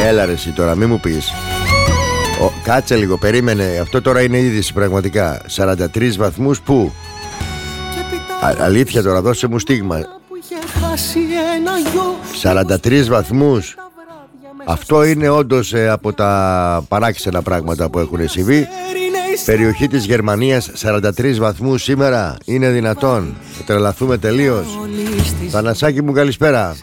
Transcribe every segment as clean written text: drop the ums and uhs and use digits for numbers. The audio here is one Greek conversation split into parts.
Έλα ρε εσύ τώρα, μη μου πεις. Κάτσε λίγο, περίμενε. Αυτό τώρα είναι είδηση πραγματικά. 43 βαθμούς που? Αλήθεια τώρα, δώσε μου στίγμα. 43 βαθμούς. Αυτό είναι όντως από τα παράξενα πράγματα που έχουν συμβεί. Περιοχή της Γερμανίας, 43 βαθμούς σήμερα. Είναι δυνατόν? Θα τρελαθούμε τελείως. Θανασάκη μου, καλησπέρα.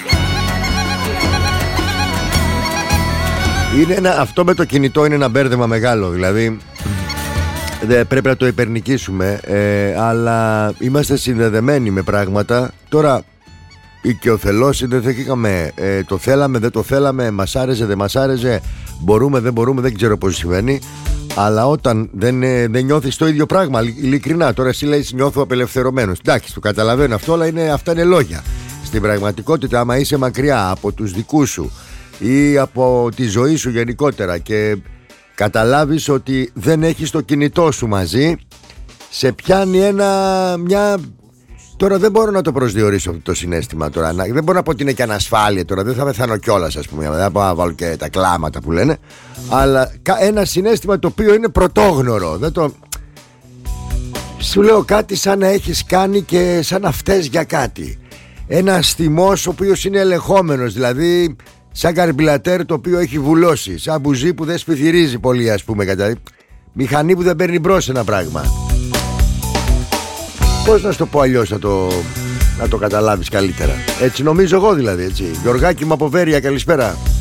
Αυτό με το κινητό είναι ένα μπέρδεμα μεγάλο. Δηλαδή πρέπει να το υπερνικήσουμε, αλλά είμαστε συνδεδεμένοι με πράγματα. Τώρα οικειοθελώς συνδεθήκαμε, το θέλαμε, δεν το θέλαμε, μας άρεσε, δεν μας άρεσε, μπορούμε, δεν μπορούμε, δεν ξέρω πώς συμβαίνει. Αλλά όταν δεν νιώθεις το ίδιο πράγμα, ειλικρινά, τώρα εσύ λες νιώθω απελευθερωμένος. Εντάξει, το καταλαβαίνω αυτό, αλλά αυτά είναι λόγια. Στην πραγματικότητα, άμα είσαι μακριά από τους δικούς σου ή από τη ζωή σου γενικότερα και καταλάβεις ότι δεν έχεις το κινητό σου μαζί, σε πιάνει μια... Τώρα δεν μπορώ να το προσδιορίσω αυτό το συναίσθημα τώρα. Δεν μπορώ να πω ότι είναι και ανασφάλεια τώρα. Δεν θα πεθάνω κιόλας, ας πούμε. Δεν θα πάω να βάλω και τα κλάματα που λένε. Αλλά ένα συναίσθημα το οποίο είναι πρωτόγνωρο. Σου λέω κάτι σαν να έχεις κάνει και σαν να φταίς για κάτι. Ένα θυμός ο οποίος είναι ελεγχόμενος. Δηλαδή σαν καρμπιλατέρ το οποίο έχει βουλώσει. Σαν μπουζί που δεν σπιθυρίζει πολύ, ας πούμε. Μηχανή που δεν παίρνει μπρος ένα πράγμα. Πώς να σου το πω αλλιώς να το καταλάβεις καλύτερα? Έτσι νομίζω εγώ δηλαδή, έτσι. Γιωργάκη μου από Βέρεια, καλησπέρα.